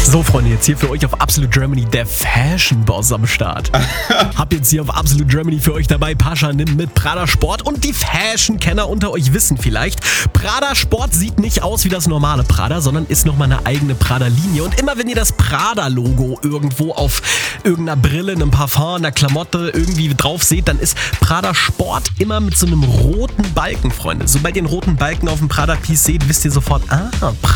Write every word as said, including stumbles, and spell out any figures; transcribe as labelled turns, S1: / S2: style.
S1: So, Freunde, jetzt hier für euch auf Absolute Germany der Fashion Boss am Start. Hab jetzt hier auf Absolute Germany für euch dabei Pascha Nim mit Prada Sport und die Fashion-Kenner unter euch wissen vielleicht, Prada Sport sieht nicht aus wie das normale Prada, sondern ist nochmal eine eigene Prada-Linie. Und immer wenn ihr das Prada-Logo irgendwo auf irgendeiner Brille, einem Parfum, einer Klamotte irgendwie drauf seht, dann ist Prada Sport immer mit so einem roten Balken, Freunde. Sobald ihr einen roten Balken auf dem Prada-Piece seht, wisst ihr sofort, ah, Prada